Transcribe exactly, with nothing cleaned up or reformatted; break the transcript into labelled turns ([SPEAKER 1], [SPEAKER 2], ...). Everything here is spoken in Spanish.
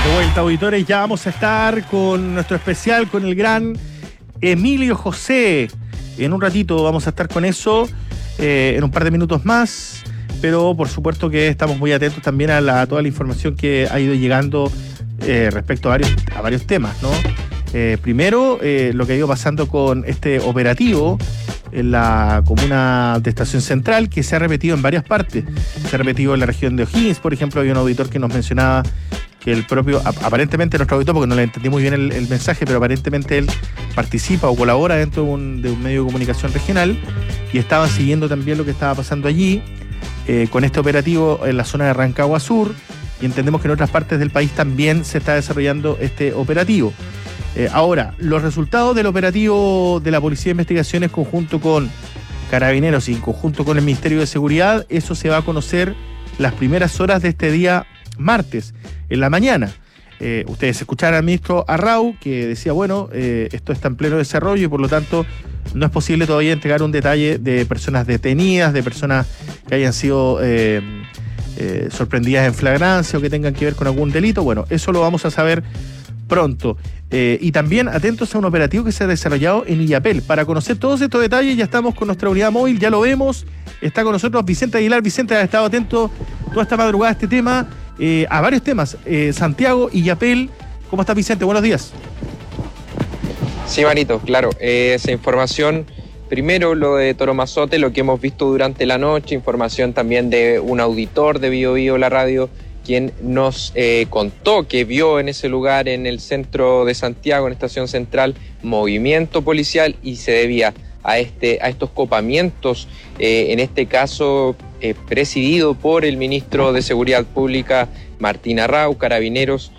[SPEAKER 1] De vuelta, auditores, ya vamos a estar con nuestro especial, con el gran Emilio José. En un ratito vamos a estar con eso, eh, en un par de minutos más, pero por supuesto que estamos muy atentos también a, la, a toda la información que ha ido llegando eh, respecto a varios, a varios temas, ¿no? Eh, primero, eh, lo que ha ido pasando con este operativo en la comuna de Estación Central, que se ha repetido en varias partes. Se ha repetido en la región de O'Higgins, por ejemplo. Había un auditor que nos mencionaba que el propio, aparentemente nuestro auditor, porque no le entendí muy bien el, el mensaje, pero aparentemente él participa o colabora dentro de un, de un medio de comunicación regional, y estaban siguiendo también lo que estaba pasando allí eh, con este operativo en la zona de Rancagua Sur, y entendemos que en otras partes del país también se está desarrollando este operativo. Eh, ahora, los resultados del operativo de la Policía de Investigaciones conjunto con Carabineros y en conjunto con el Ministerio de Seguridad, eso se va a conocer las primeras horas de este día martes, en la mañana. Eh, ustedes escucharon al ministro Arrau, que decía, bueno, eh, esto está en pleno desarrollo y por lo tanto no es posible todavía entregar un detalle de personas detenidas, de personas que hayan sido eh, eh, sorprendidas en flagrancia o que tengan que ver con algún delito. Bueno, eso lo vamos a saber pronto. Eh, y también atentos a un operativo que se ha desarrollado en Illapel. Para conocer todos estos detalles ya estamos con nuestra unidad móvil, ya lo vemos. Está con nosotros Vicente Aguilar. Vicente ha estado atento toda esta madrugada a este tema, eh, a varios temas. Eh, Santiago, Illapel. ¿Cómo estás, Vicente? Buenos días.
[SPEAKER 2] Sí, Marito, claro. Eh, esa información, primero lo de Toromazote, lo que hemos visto durante la noche, información también de un auditor de Bio Bio, la radio, quien nos eh, contó que vio en ese lugar, en el centro de Santiago, en Estación Central, movimiento policial y se debía a, este, a estos copamientos, eh, en este caso eh, presidido por el ministro de Seguridad Pública, Martín Arrau. Carabineros